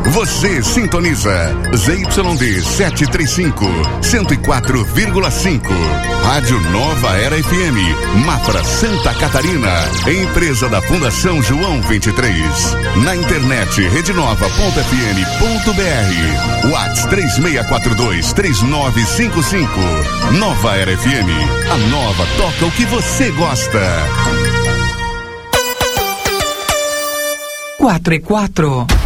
Você sintoniza ZYD 735, 104,5. Rádio Nova Era FM, Mafra, Santa Catarina. Empresa da Fundação João 23. Na internet, redenova.fm.br. WhatsApp 3642-3955. Nova Era FM. A nova toca o que você gosta. 4 e 4.